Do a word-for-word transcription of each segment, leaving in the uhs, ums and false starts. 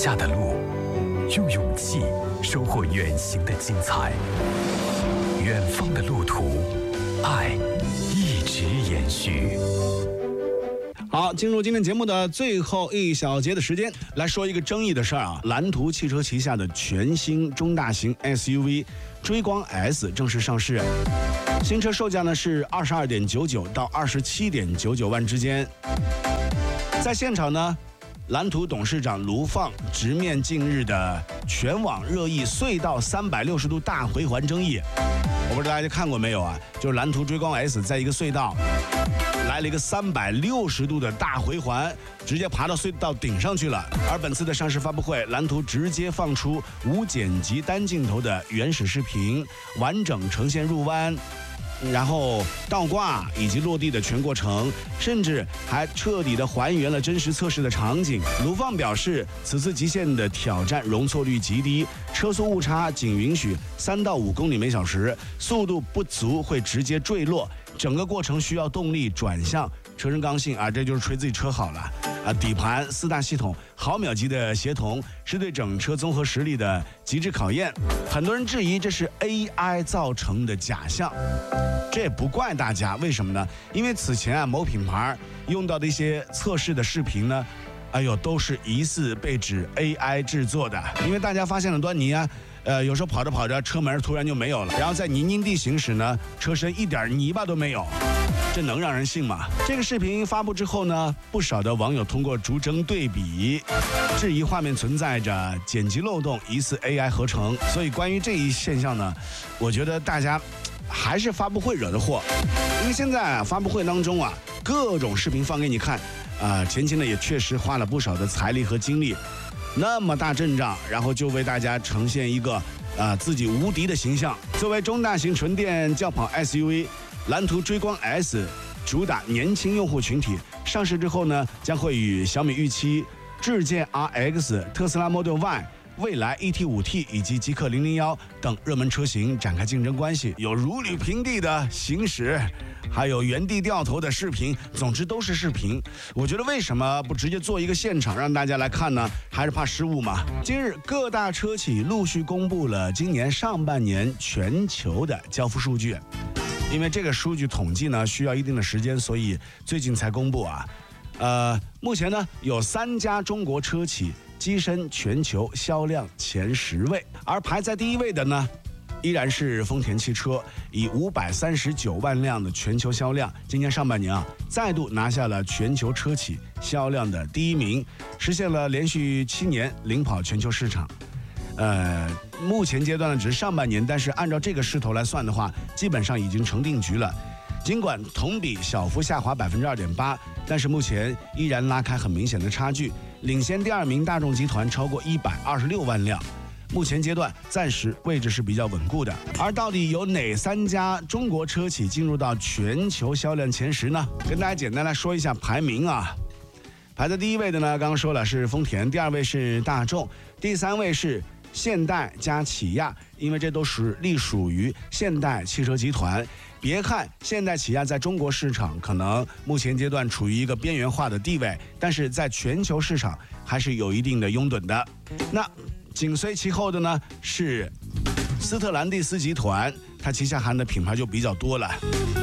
下的路，用勇气收获远行的精彩。远方的路途，爱一直延续。 好，进入今天节目的最后一小节的时间，来说一个争议的事儿啊。蓝图汽车旗下的全新中大型 S U V 追光 S 正式上市，新车售价呢是二十二点九九到二十七点九九万之间。在现场呢，蓝图董事长卢放直面近日的全网热议隧道三百六十度大回环争议。我不知道大家看过没有啊？就是蓝图追光 S 在一个隧道来了一个三百六十度的大回环，直接爬到隧道顶上去了。而本次的上市发布会，蓝图直接放出无剪辑单镜头的原始视频，完整呈现入弯，然后倒挂以及落地的全过程，甚至还彻底的还原了真实测试的场景。卢放表示，此次极限的挑战容错率极低，车速误差仅允许三到五公里每小时，速度不足会直接坠落。整个过程需要动力转向，车身刚性啊，这就是吹自己车好了啊！底盘四大系统毫秒级的协同，是对整车综合实力的极致考验。很多人质疑这是 A I 造成的假象，这也不怪大家，为什么呢？因为此前啊，某品牌用到的一些测试的视频呢，哎呦，都是疑似被指 A I 制作的，因为大家发现了端倪啊。呃，有时候跑着跑着，车门突然就没有了，然后在泥泞地行驶呢，车身一点泥巴都没有，这能让人信吗？这个视频发布之后呢，不少的网友通过逐帧对比，质疑画面存在着剪辑漏洞，疑似 A I 合成。所以关于这一现象呢，我觉得大家还是发布会惹的祸，因为现在啊，发布会当中啊，各种视频放给你看，啊、呃，前期呢也确实花了不少的财力和精力。那么大阵仗，然后就为大家呈现一个呃自己无敌的形象。作为中大型纯电轿跑 S U V， 蓝图追光 S 主打年轻用户群体，上市之后呢，将会与小米预期、智界 R X、特斯拉 Model Y、蔚来 E T 五 T 以及极氪零零一等热门车型展开竞争关系，有如履平地的行驶，还有原地掉头的视频，总之都是视频。我觉得为什么不直接做一个现场让大家来看呢？还是怕失误嘛。今日各大车企陆续公布了今年上半年全球的交付数据，因为这个数据统计呢需要一定的时间，所以最近才公布啊。呃，目前呢有三家中国车企跻身全球销量前十位，而排在第一位的呢，依然是丰田汽车，以五百三十九万辆的全球销量，今年上半年啊，再度拿下了全球车企销量的第一名，实现了连续七年领跑全球市场。呃，目前阶段呢只是上半年，但是按照这个势头来算的话，基本上已经成定局了。尽管同比小幅下滑百分之二点八，但是目前依然拉开很明显的差距，领先第二名大众集团超过一百二十六万辆。目前阶段暂时位置是比较稳固的。而到底有哪三家中国车企进入到全球销量前十呢？跟大家简单来说一下排名啊。排在第一位的呢，刚刚说了是丰田，第二位是大众，第三位是现代加起亚，因为这都是隶属于现代汽车集团。别看现代起亚在中国市场可能目前阶段处于一个边缘化的地位，但是在全球市场还是有一定的拥趸的。那紧随其后的呢是斯特兰蒂斯集团，它旗下含的品牌就比较多了。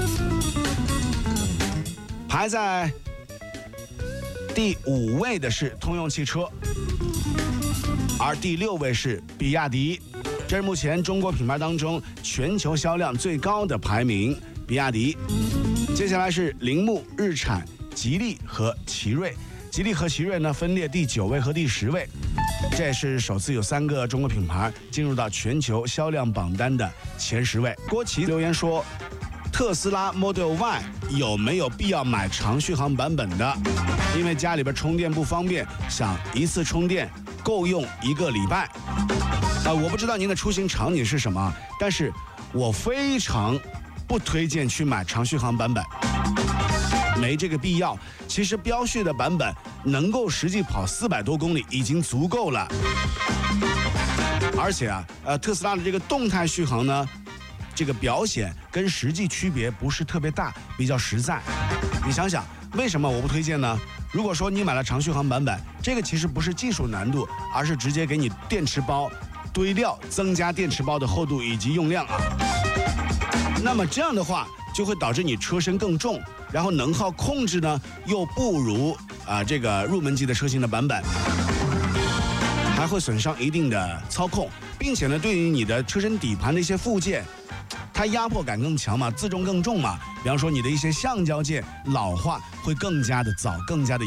排在第五位的是通用汽车，而第六位是比亚迪。这是目前中国品牌当中全球销量最高的排名，比亚迪。接下来是铃木、日产、吉利和奇瑞。吉利和奇瑞呢分列第九位和第十位，这也是首次有三个中国品牌进入到全球销量榜单的前十位。郭琦留言说，特斯拉 Model Y 有没有必要买长续航版本的？因为家里边充电不方便，想一次充电够用一个礼拜。啊，我不知道您的出行场景是什么，但是我非常不推荐去买长续航版本，没这个必要。其实标续的版本能够实际跑四百多公里已经足够了。而且啊，呃，特斯拉的这个动态续航呢，这个表显跟实际区别不是特别大，比较实在。你想想，为什么我不推荐呢？ 如果说你买了长续航版本，这个其实不是技术难度，而是直接给你电池包堆料，增加电池包的厚度以及用量啊。那么这样的话，就会导致你车身更重，然后能耗控制呢又不如啊这个入门级的车型的版本，还会损伤一定的操控，并且呢，对于你的车身底盘的一些附件，它压迫感更强嘛，自重更重嘛。比方说你的一些橡胶件老化会更加的早，更加的